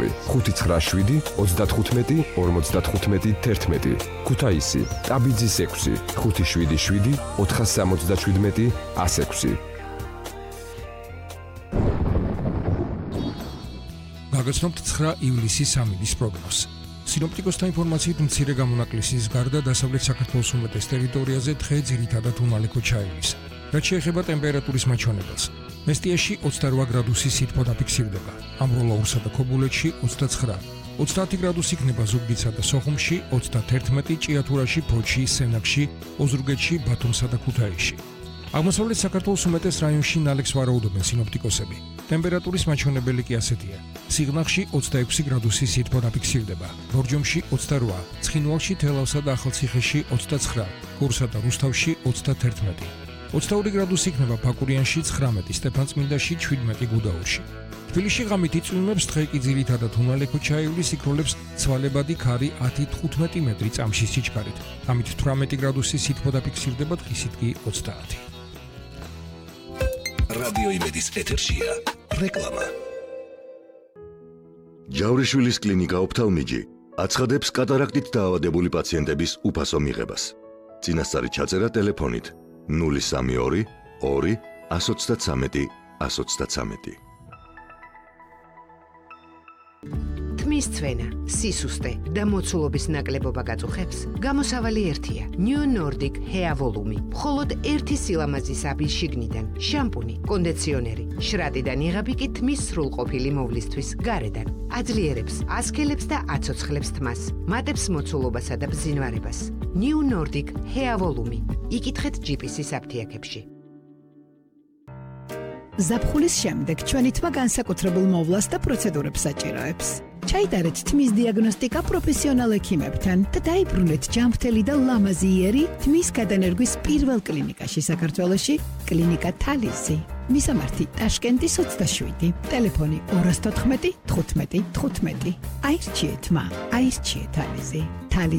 597 35 55 11. ქუთაისი, ტაბიძის 6 577 477 106. გაგაცნობთ 9 ივლისის სამინდის პროგნოზს. სინოპტიკოსთა ინფორმაციით მცირე გამონაკლისის გარდა დასავლეთ საქართველოს უმეტეს ტერიტორიაზე დღე ძირითადად უმალეკო ჩაივლის. რაც შეეხება ტემპერატურის მაჩვენებელს, მესტიაში 28 გრადუსი სითბო დაფიქსირდება, ამროლაურსა და ქობულეთში 29, 30 გრადუსი იქნება ზუგდიდსა და სოხუმში, 31 ჭიათურაში, ფოთში, სენაკში, ოზურგეთში, ბათუმსა და ქუთაისში. აღმოსავლეთ საქართველოს უმეტეს რაიონში ნალექს ვარაუდობენ სინოპტიკოსები. ტემპერატურის მაჩვენებელი კი ასეთია: სიღნაღში 26 გრადუსი სითბო დაფიქსირდება, ბორჯომში 28, ცხინვალში, თელავსა და ახალციხეში 29, გორსა და რუსთავში 31, 22 გრადუსი იქნება ფაკურიანში, 19, სტეფანწმინდაში, 17 გუდაურში. თბილისში ღამით იწვიმებს, დღე კი ძირითადად უმალეკო ჩაივლის, იქროლებს ცვალებადი ქარი 10-15 მეტრი წამში სიჩქარით. ღამით 18 გრადუსი სითბო დაფიქსირდება, დღისით კი 30. რადიო იმედის ეთერშია რეკლამა. ჯავრიშვილის კლინიკა ოფთალმიჯი აცხადებს კატარაქტით დაავადებული პაციენტების უფასო მიღებას. წინასწარი ჩაწერა ტელეფონით 032 2 133 133. თმის ცვენა, სისუსტე და მოცულობის ნაკლებობა გაწუხებს, გამოსავალი ერთია: New Nordic Hair Volume. მხოლოდ ერთი სილამაზის აბის შიგნიდან შამპუნი, კონდიციონერი, შრატიდან იღები კი თმის სრულყოფილი მოვლისთვის გარედან. აძლიერებს, ასქელებს და აცოცხლებს თმას, მატებს მოცულობასა და ბზინვარებას. New Nordic Hair Volume. იკითხეთ GPC-ის აფთიაქებში. ზაფხულის შემდეგ ჩვენი თმა განსაკუთრებულ მოვლას და პროცედურებს საჭიროებს. ჩაიტარეთ თმის დიაგნოსტიკა პროფესიონალ ექიმებთან და დაიბრუნეთ ჯანმრთელი და ლამაზი იერი თმის გადანერგვის პირველ კლინიკაში საქართველოში, კლინიკა თალისი. მისამართი ტაშკენტის 27, ტელეფონი 214 15 15. აირჩიეთ თმა, აირჩიეთ თალისი. თალისი